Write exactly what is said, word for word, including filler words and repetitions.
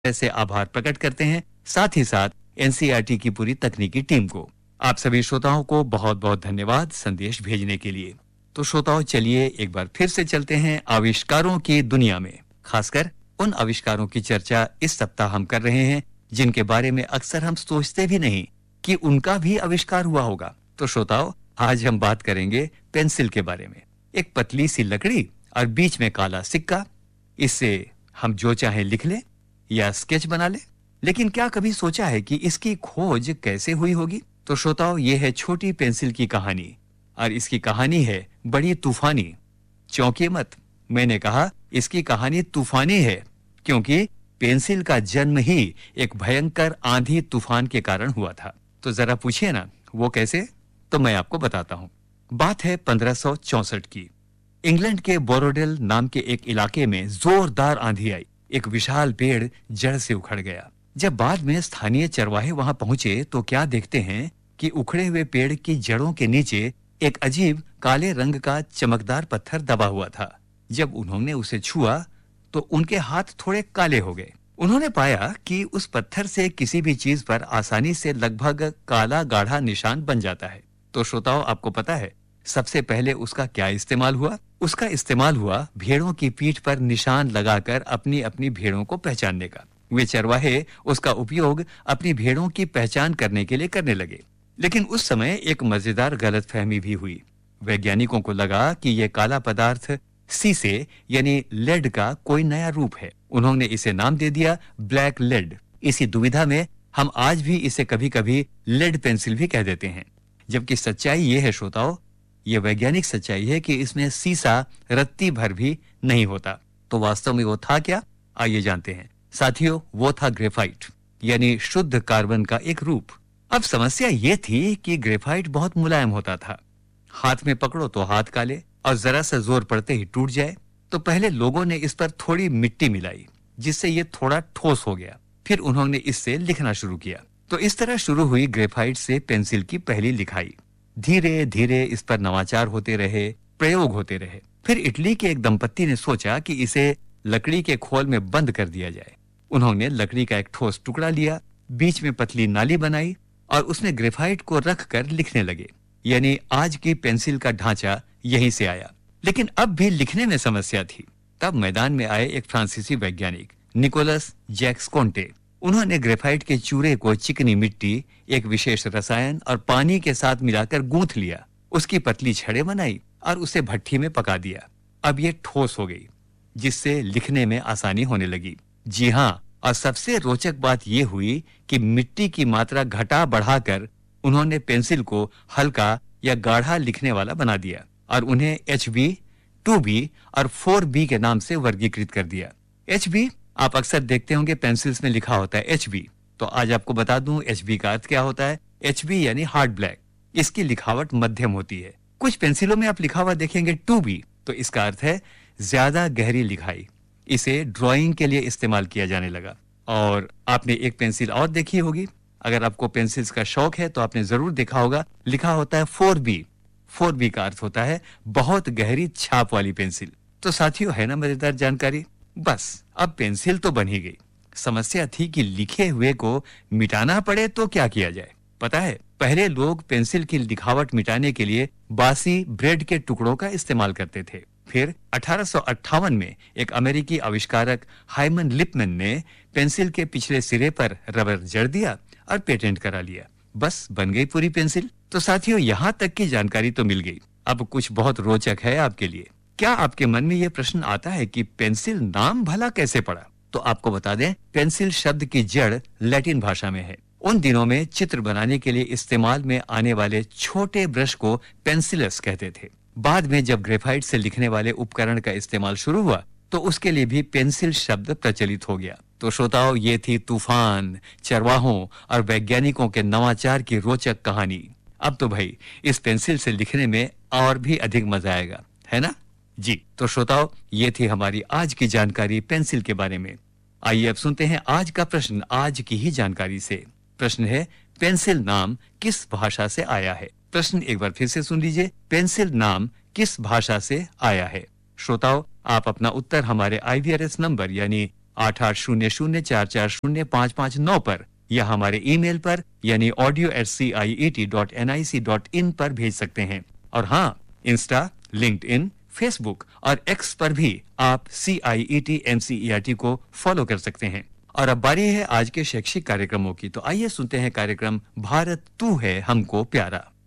से आभार प्रकट करते हैं, साथ ही साथ एनसीईआरटी की पूरी तकनीकी टीम को। आप सभी श्रोताओं को बहुत बहुत धन्यवाद संदेश भेजने के लिए। तो श्रोताओं, चलिए एक बार फिर से चलते हैं आविष्कारों की दुनिया में। खासकर उन आविष्कारों की चर्चा इस सप्ताह हम कर रहे हैं जिनके बारे में अक्सर हम सोचते भी नहीं कि उनका भी आविष्कार हुआ होगा। तो श्रोताओं, आज हम बात करेंगे पेंसिल के बारे में। एक पतली सी लकड़ी और बीच में काला सिक्का, इससे हम जो चाहे लिख लें या स्केच बना लें। लेकिन क्या कभी सोचा है कि इसकी खोज कैसे हुई होगी? तो श्रोताओं, ये है छोटी पेंसिल की कहानी, और इसकी कहानी है बड़ी तूफानी। चौंकिए मत, मैंने कहा इसकी कहानी तूफानी है, क्योंकि पेंसिल का जन्म ही एक भयंकर आंधी तूफान के कारण हुआ था। तो जरा पूछिए ना, वो कैसे? तो मैं आपको बताता हूँ। बात है पंद्रह सौ चौसठ की। इंग्लैंड के बोरोडेल नाम के एक इलाके में जोरदार आंधी आई। एक विशाल पेड़ जड़ से उखड़ गया। जब बाद में स्थानीय चरवाहे वहां पहुंचे तो क्या देखते हैं कि उखड़े हुए पेड़ की जड़ों के नीचे एक अजीब काले रंग का चमकदार पत्थर दबा हुआ था। जब उन्होंने उसे छुआ तो उनके हाथ थोड़े काले हो गए। उन्होंने पाया कि उस पत्थर से किसी भी चीज पर आसानी से लगभग काला गाढ़ा निशान बन जाता है। तो श्रोताओं, आपको पता है सबसे पहले उसका क्या इस्तेमाल हुआ? उसका इस्तेमाल हुआ भेड़ों की पीठ पर निशान लगाकर अपनी अपनी भेड़ों को पहचानने का। वे चरवाहे उसका उपयोग अपनी भेड़ों की पहचान करने के लिए करने लगे। लेकिन उस समय एक मजेदार गलतफहमी भी हुई। वैज्ञानिकों को लगा कि यह काला पदार्थ सीसे यानी लेड का कोई नया रूप है। उन्होंने इसे नाम दे दिया ब्लैक लेड। इसी दुविधा में हम आज भी इसे कभी कभी लेड पेंसिल भी कह देते हैं, जबकि सच्चाई ये है श्रोताओं, ये वैज्ञानिक सच्चाई है कि इसमें सीसा रत्ती भर भी नहीं होता। तो वास्तव में वो था क्या? आइए जानते हैं। साथियों, वो था ग्रेफाइट, यानी शुद्ध कार्बन का एक रूप। अब समस्या ये थी कि ग्रेफाइट बहुत मुलायम होता था। हाथ में पकड़ो तो हाथ काले, और जरा सा जोर पड़ते ही टूट जाए। तो पहले लोगों ने इस पर थोड़ी मिट्टी मिलाई, जिससे ये थोड़ा ठोस हो गया। फिर उन्होंने इससे लिखना शुरू किया। तो इस तरह शुरू हुई ग्रेफाइट से पेंसिल की पहली लिखाई। धीरे धीरे इस पर नवाचार होते रहे, प्रयोग होते रहे। फिर इटली के एक दंपत्ति ने सोचा कि इसे लकड़ी के खोल में बंद कर दिया जाए। उन्होंने लकड़ी का एक ठोस टुकड़ा लिया, बीच में पतली नाली बनाई और उसमें ग्रेफाइट को रख कर लिखने लगे। यानी आज की पेंसिल का ढांचा यहीं से आया। लेकिन अब भी लिखने में समस्या थी। तब मैदान में आए एक फ्रांसीसी वैज्ञानिक निकोलस जैक्स कोंटे। उन्होंने ग्रेफाइट के चूरे को चिकनी मिट्टी, एक विशेष रसायन और पानी के साथ मिलाकर गूंथ लिया। उसकी पतली छड़ें बनाई और उसे भट्ठी में पका दिया। अब ये ठोस हो गई, जिससे लिखने में आसानी होने लगी। जी हाँ, और सबसे रोचक बात यह हुई कि मिट्टी की मात्रा घटा बढ़ाकर उन्होंने पेंसिल को हल्का या गाढ़ा लिखने वाला बना दिया और उन्हें एच बी, टू बी और फोर बी के नाम से वर्गीकृत कर दिया। एच बी, आप अक्सर देखते होंगे पेंसिल्स में लिखा होता है एच बी। तो आज आपको बता दूं एच बी का अर्थ क्या होता है। एच बी यानी हार्ड ब्लैक। इसकी लिखावट मध्यम होती है। कुछ पेंसिलों में आप लिखा हुआ देखेंगे टू बी, तो इसका अर्थ है ज्यादा गहरी लिखाई। इसे ड्राइंग के लिए इस्तेमाल किया जाने लगा। और आपने एक पेंसिल और देखी होगी, अगर आपको पेंसिल्स का शौक है तो आपने जरूर देखा होगा, लिखा होता है फोर बी। फोर बी का अर्थ होता है बहुत गहरी छाप वाली पेंसिल। तो साथियों, है ना मजेदार जानकारी? बस अब पेंसिल तो बन ही गई। समस्या थी कि लिखे हुए को मिटाना पड़े तो क्या किया जाए। पता है, पहले लोग पेंसिल की लिखावट मिटाने के लिए बासी ब्रेड के टुकड़ों का इस्तेमाल करते थे। फिर अठारह सौ अट्ठावन में एक अमेरिकी आविष्कारक हाइमन लिपमैन ने पेंसिल के पिछले सिरे पर रबर जड़ दिया और पेटेंट करा लिया। बस बन गई पूरी पेंसिल। तो साथियों, यहाँ तक की जानकारी तो मिल गई। अब कुछ बहुत रोचक है आपके लिए। क्या आपके मन में यह प्रश्न आता है कि पेंसिल नाम भला कैसे पड़ा? तो आपको बता दें, पेंसिल शब्द की जड़ लैटिन भाषा में है। उन दिनों में चित्र बनाने के लिए इस्तेमाल में आने वाले छोटे ब्रश को पेंसिलस कहते थे। बाद में जब ग्रेफाइट से लिखने वाले उपकरण का इस्तेमाल शुरू हुआ तो उसके लिए भी पेंसिल शब्द प्रचलित हो गया। तो श्रोताओं, ये थी तूफान, चरवाहों और वैज्ञानिकों के नवाचार की रोचक कहानी। अब तो भाई इस पेंसिल से लिखने में और भी अधिक मजा आएगा, है ना? जी, तो श्रोताओं, ये थी हमारी आज की जानकारी पेंसिल के बारे में। आइए अब सुनते हैं आज का प्रश्न आज की ही जानकारी से। प्रश्न है, पेंसिल नाम किस भाषा से आया है? प्रश्न एक बार फिर से सुन लीजिए, पेंसिल नाम किस भाषा से आया है? श्रोताओं, आप अपना उत्तर हमारे आई वी आर एस नंबर यानी आठ आठ शून्य शून्य चार चार शून्य पाँच पाँच नौ पर या हमारे ईमेल पर यानी audio eight C I E T dot N I C dot in पर भेज सकते हैं। और हाँ, इंस्टा, लिंक्डइन, फेसबुक और एक्स पर भी आप सी आई E T N C E R T को फॉलो कर सकते हैं। और अब बारी है आज के शैक्षिक कार्यक्रमों की, तो आइए सुनते हैं कार्यक्रम भारत तू है हमको प्यारा।